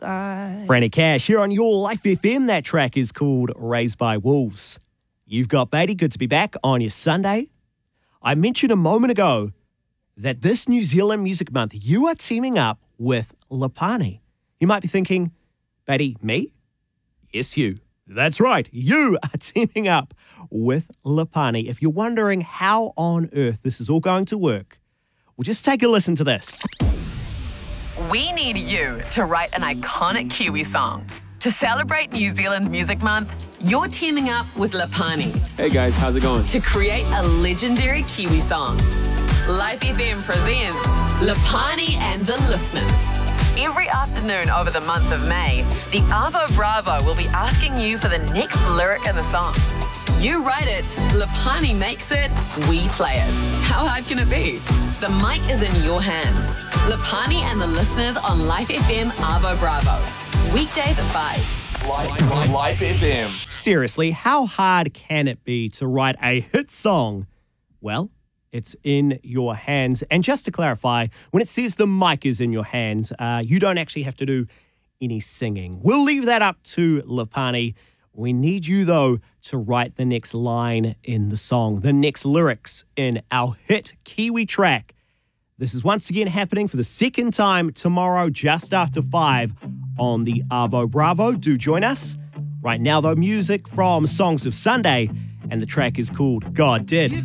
Franny Cash here on your Life FM. That track is called Raised by Wolves. You've got Beatty. Good to be back on your Sunday. I mentioned a moment ago that this New Zealand Music Month, you are teaming up with Lapani. You might be thinking, Beatty, me? Yes, you. That's right. You are teaming up with Lapani. If you're wondering how on earth this is all going to work, well, just take a listen to this. We need you to write an iconic Kiwi song. To celebrate New Zealand Music Month, you're teaming up with Lapani Hey guys, how's it going? to create a legendary Kiwi song. Life FM presents Lapani and the Listeners. Every afternoon over the month of May, the Arvo Bravo will be asking you for the next lyric in the song. You write it, Lapani makes it, we play it. How hard can it be? The mic is in your hands. Lapani and the Listeners on Life FM Arvo Bravo. Weekdays at 5. Life FM. Seriously, how hard can it be to write a hit song? Well, it's in your hands. And just to clarify, when it says the mic is in your hands, you don't actually have to do any singing. We'll leave that up to Lapani. We need you, though, to write the next line in the song, the next lyrics in our hit Kiwi track. This is once again happening for the second time tomorrow, just after 5 on the Arvo Bravo. Do join us. Right now, though, music from Songs of Sunday, and the track is called God Did.